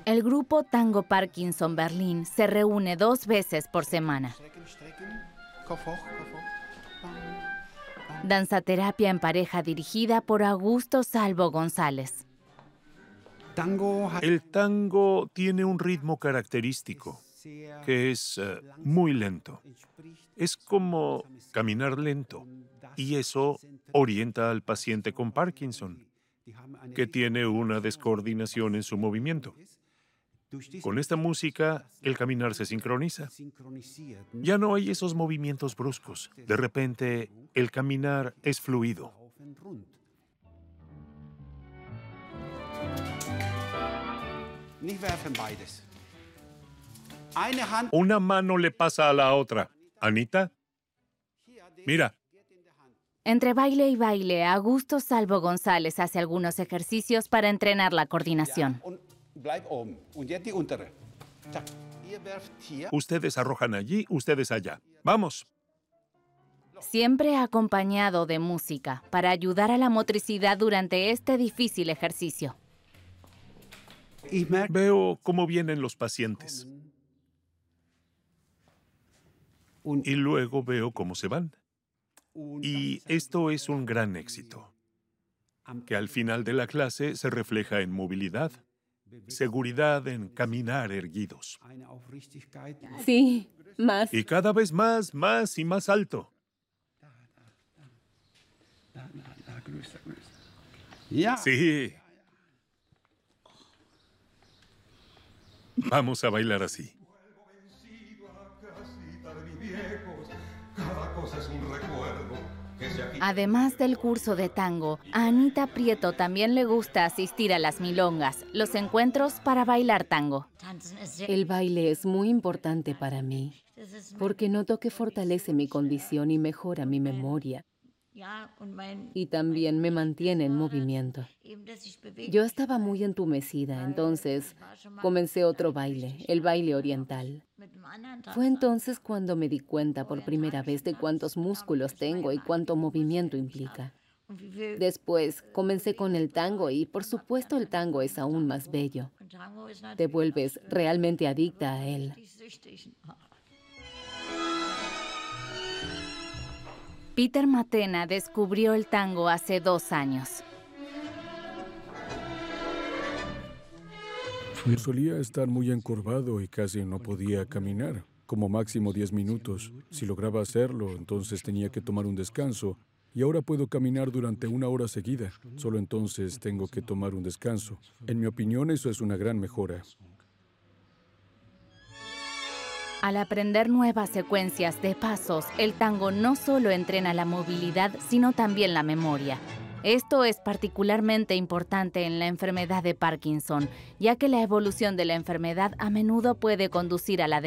El grupo Tango Parkinson Berlín se reúne 2 veces por semana. Danzaterapia en pareja dirigida por Augusto Salvo González. El tango tiene un ritmo característico, que es muy lento. Es como caminar lento, y eso orienta al paciente con Parkinson, que tiene una descoordinación en su movimiento. Con esta música, el caminar se sincroniza. Ya no hay esos movimientos bruscos. De repente, el caminar es fluido. Una mano le pasa a la otra. Anita, mira. Entre baile y baile, Augusto Salvo González hace algunos ejercicios para entrenar la coordinación. Ustedes arrojan allí, ustedes allá. ¡Vamos! Siempre acompañado de música para ayudar a la motricidad durante este difícil ejercicio. Veo cómo vienen los pacientes. Y luego veo cómo se van. Y esto es un gran éxito, que al final de la clase se refleja en movilidad, seguridad en caminar erguidos. Sí, más. Y cada vez más, más y más alto. Sí. Vamos a bailar así. Además del curso de tango, a Anita Prieto también le gusta asistir a las milongas, los encuentros para bailar tango. El baile es muy importante para mí, porque noto que fortalece mi condición y mejora mi memoria. Y también me mantiene en movimiento. Yo estaba muy entumecida, entonces comencé otro baile, el baile oriental. Fue entonces cuando me di cuenta por primera vez de cuántos músculos tengo y cuánto movimiento implica. Después comencé con el tango y, por supuesto, el tango es aún más bello. Te vuelves realmente adicta a él. Peter Matena descubrió el tango hace 2 años. Solía estar muy encorvado y casi no podía caminar, como máximo 10 minutos. Si lograba hacerlo, entonces tenía que tomar un descanso, y ahora puedo caminar durante 1 hora seguida. Solo entonces tengo que tomar un descanso. En mi opinión, eso es una gran mejora. Al aprender nuevas secuencias de pasos, el tango no solo entrena la movilidad, sino también la memoria. Esto es particularmente importante en la enfermedad de Parkinson, ya que la evolución de la enfermedad a menudo puede conducir a la demencia.